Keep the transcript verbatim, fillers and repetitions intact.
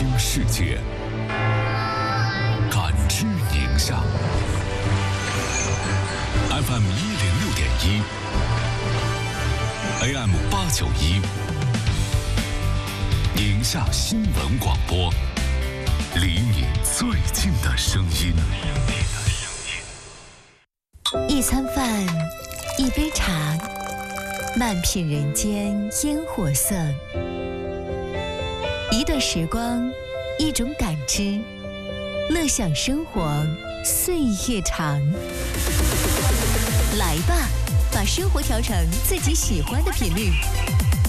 听世界，感知宁夏。F M 一零六点一 ，A M 八九一，宁夏新闻广播，离你最近的声音。 一餐饭，一杯茶，慢品人间烟火色。一段时光，一种感知，乐享生活，岁月长。来吧，把生活调成自己喜欢的频率。